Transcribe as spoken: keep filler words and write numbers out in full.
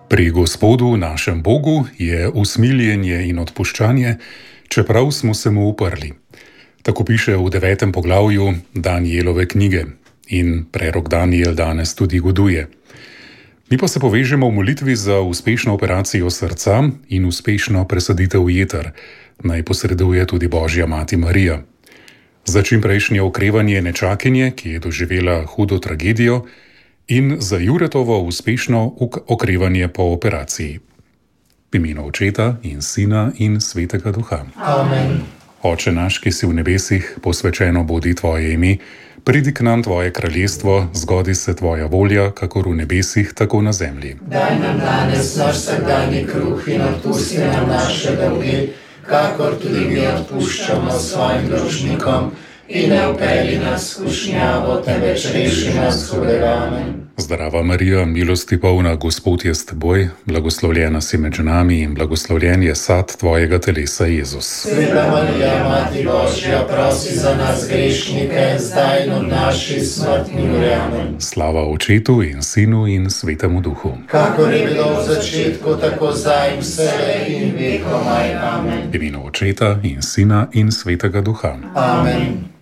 Pri Gospodu, našem Bogu, je usmiljenje in odpuščanje, čeprav smo se mu uprli. Tako piše v devetem poglavju Danielove knjige in prerok Daniel danes tudi goduje. Mi pa se povežemo v molitvi za uspešno operacijo srca in uspešno presaditev jeter, naj posreduje tudi Božja mati Marija. Za čimprejšnje okrevanje nečakinje, ki je doživela hudo tragedijo, in za Juretovo uspešno okrevanje po operaciji. V imenu Očeta in Sina in Svetega Duha. Amen. Oče naš, ki si v nebesih, posvečeno bodi tvoje ime, pridi k nam tvoje kraljestvo, zgodi se tvoja volja, kakor v nebesih, tako na zemlji. Daj nam danes naš vsakdanji kruh in odpusti nam naše dolge, kakor tudi mi odpuščamo svojim dolžnikom, in ne vpelji nas v skušnjavo, temveč reši nas hudega. Amen. Zdrava Marija, milosti polna, Gospod je s teboj, blagoslovljena si med ženami in blagoslovljen je sad tvojega telesa, Jezus. Sveta Marija, Mati Božja, prosi za nas grešnike, zdaj in v naši smrtni uri. Amen. Slava Očetu in Sinu in Svetemu Duhu. Kakor je bilo v začetku, tako zdaj in vselej in vekomaj. Amen. V imenu Očeta in Sina in Svetega Duha. Amen.